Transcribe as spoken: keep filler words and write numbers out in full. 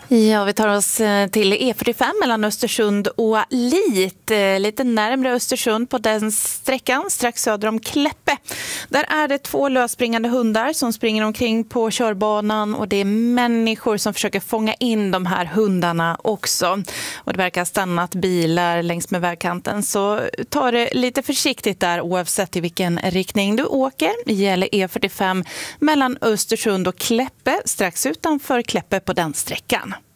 Ja, vi tar oss till E fyrtiofem mellan Östersund och Lit. Lite närmare Östersund på den sträckan, strax söder om Kläppe. Där är det två lösspringande hundar som springer omkring på körbanan och det är människor som försöker fånga in de här hundarna också. Och det verkar ha stannat bilar längs med vägkanten, så ta det lite försiktigt där oavsett i vilken riktning du åker. Det gäller E fyrtiofem mellan Östersund och Kläppe, strax utanför Kläppe på den sträckan.